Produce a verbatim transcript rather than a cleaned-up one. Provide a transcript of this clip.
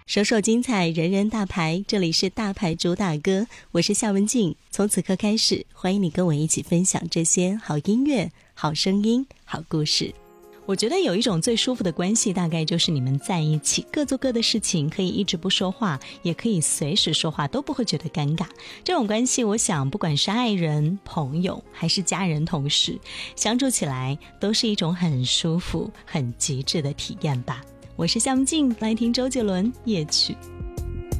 首首精彩，人人大牌，这里是大牌主打歌，我是夏文静。从此刻开始，欢迎你跟我一起分享这些好音乐、好声音、好故事。我觉得有一种最舒服的关系，大概就是你们在一起各做各的事情，可以一直不说话，也可以随时说话，都不会觉得尴尬。这种关系，我想不管是爱人、朋友还是家人、同事，相处起来都是一种很舒服、很极致的体验吧。我是夏文静，来听周杰伦《夜曲》。